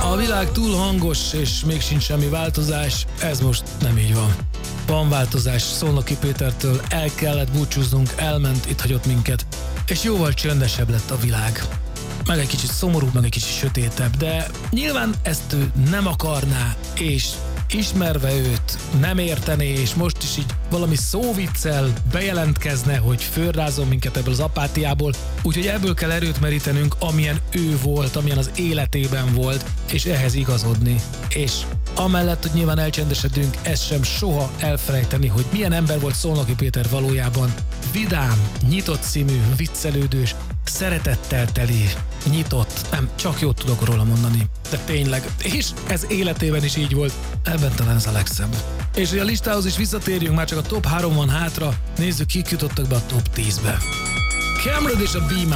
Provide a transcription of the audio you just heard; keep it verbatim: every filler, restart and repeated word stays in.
A világ túl hangos, és még sincs semmi változás, ez most nem így van. Van változás, Szolnoki Pétertől el kellett búcsúznunk, elment, itt hagyott minket, és jóval csöndesebb lett a világ. Meg egy kicsit szomorúbb, meg egy kicsit sötétebb, de nyilván ezt ő nem akarná, és ismerve őt nem értené, és most is így valami szóviccel bejelentkezne, hogy fölrázom minket ebből az apátiából, úgyhogy ebből kell erőt merítenünk, amilyen ő volt, amilyen az életében volt, és ehhez igazodni. És amellett, hogy nyilván elcsendesedünk, ezt sem soha elfelejteni, hogy milyen ember volt Szolnoki Péter valójában. Vidám, nyitott színű, viccelődős, szeretettel teli, nyitott, nem, csak jót tudok róla mondani, de tényleg, és ez életében is így volt, ebben talán ez a legszebb. És hogy a listához is visszatérjünk, már csak a top három van hátra, nézzük, kik jutottak be a top tízbe. Cameron és a Be